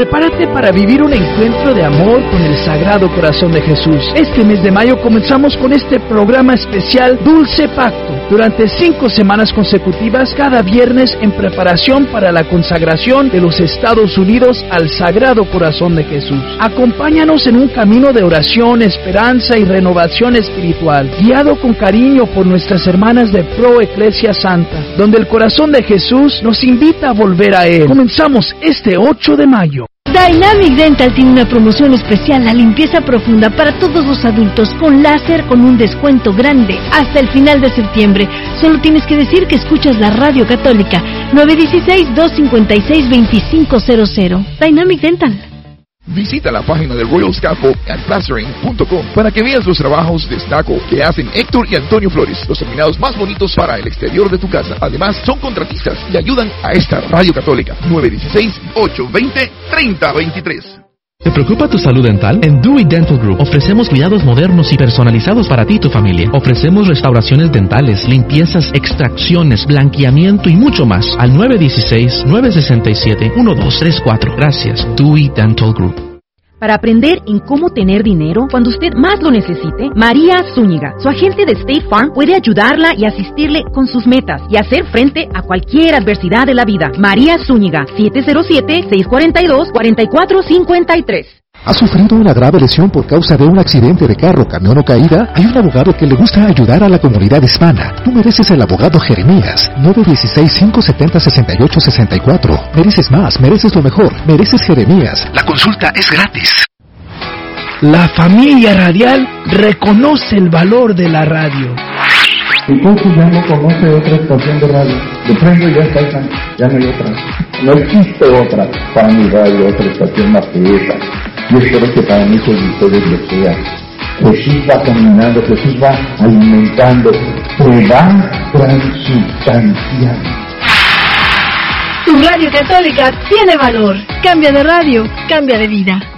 Prepárate para vivir un encuentro de amor con el Sagrado Corazón de Jesús. Este mes de mayo comenzamos con este programa especial Dulce Pacto. Durante 5 semanas consecutivas, cada viernes en preparación para la consagración de los Estados Unidos al Sagrado Corazón de Jesús. Acompáñanos en un camino de oración, esperanza y renovación espiritual, guiado con cariño por nuestras hermanas de Pro Ecclesia Santa, donde el corazón de Jesús nos invita a volver a Él. Comenzamos este 8 de mayo. Dynamic Dental tiene una promoción especial, la limpieza profunda para todos los adultos con láser con un descuento grande hasta el final de septiembre. Solo tienes que decir que escuchas la Radio Católica. 916-256-2500. Dynamic Dental. Visita la página de Royal Scaffold and Plastering.com para que veas los trabajos de estuco que hacen Héctor y Antonio Flores, los terminados más bonitos para el exterior de tu casa. Además, son contratistas y ayudan a esta Radio Católica. 916-820-3023. ¿Te preocupa tu salud dental? En Dewey Dental Group ofrecemos cuidados modernos y personalizados para ti y tu familia. Ofrecemos restauraciones dentales, limpiezas, extracciones, blanqueamiento y mucho más. Al 916-967-1234. Gracias, Dewey Dental Group. Para aprender en cómo tener dinero cuando usted más lo necesite, María Zúñiga, su agente de State Farm, puede ayudarla y asistirle con sus metas y hacer frente a cualquier adversidad de la vida. María Zúñiga, 707-642-4453. ¿Has sufrido una grave lesión por causa de un accidente de carro, camión o caída? Hay un abogado que le gusta ayudar a la comunidad hispana. Tú mereces el abogado Jeremías. 916-570-6864. Mereces más, mereces lo mejor. Mereces Jeremías. La consulta es gratis. La familia radial reconoce el valor de la radio. Entonces ya no conoce otra estación de radio. De pronto ya está, ya no hay otra. No existe otra para mi radio, otra estación más que esa. Yo espero que para muchos de ustedes lo sea. Jesús va caminando, Jesús va alimentando, se va transubstanciando. Tu Radio Católica tiene valor. Cambia de radio, cambia de vida.